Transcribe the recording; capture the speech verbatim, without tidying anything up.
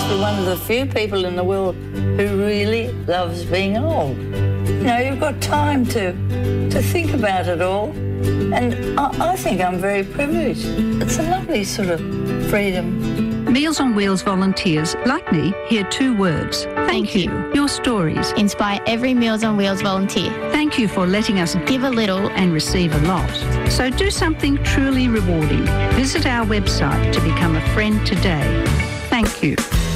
be one of the few people in the world who really loves being old. You know, you've got time to, to think about it all. And I, I think I'm very privileged. It's a lovely sort of freedom. Meals on Wheels volunteers, like me, hear two words. Thank, Thank you. you. Your stories Inspire every Meals on Wheels volunteer. Thank you for letting us give a little and receive a lot. So do something truly rewarding. Visit our website to become a friend today. Thank you.